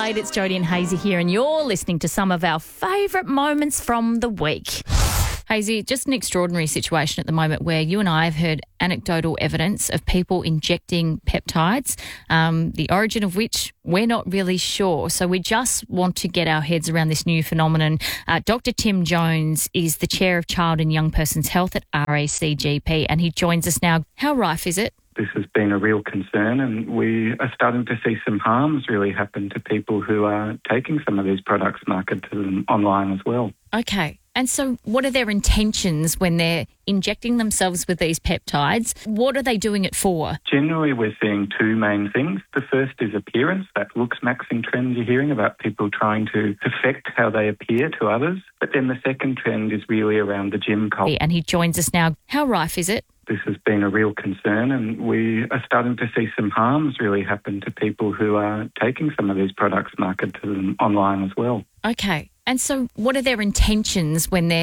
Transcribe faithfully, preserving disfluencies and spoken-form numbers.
Adelaide, it's Jodie and Hazy here, and you're listening to some of our favourite moments from the week. Hazy, just an extraordinary situation at the moment where you and I have heard anecdotal evidence of people injecting peptides, um, the origin of which we're not really sure. So we just want to get our heads around this new phenomenon. Uh, Doctor Tim Jones is the Chair of Child and Young Person's Health at R A C G P, and he joins us now. How rife is it? This has been a real concern, and we are starting to see some harms really happen to people who are taking some of these products marketed to them online as well. Okay. And so what are their intentions when they're injecting themselves with these peptides? What are they doing it for? Generally, we're seeing two main things. The first is appearance, that looks maxing trend you're hearing about people trying to affect how they appear to others. But then the second trend is really around the gym culture. And he joins us now. How rife is it? This has been a real concern, and we are starting to see some harms really happen to people who are taking some of these products marketed to them online as well. Okay. And so what are their intentions when they're